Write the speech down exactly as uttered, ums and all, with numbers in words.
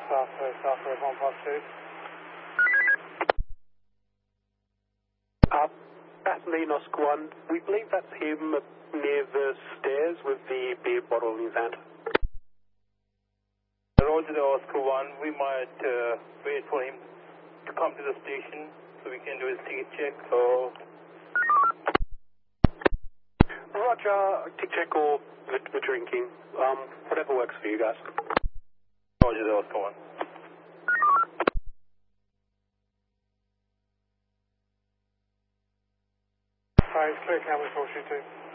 South, uh, South Road one five two. Uh, Bethany Oscar one, we believe that's him near the stairs with the beer bottle in his hand. Roger the Oscar one, we might uh, wait for him to come to the station so we can do his ticket check. So, Roger, ticket check or the, the drinking, um, whatever works for you guys. Roger the Oscar one. Five, clear camera four two two.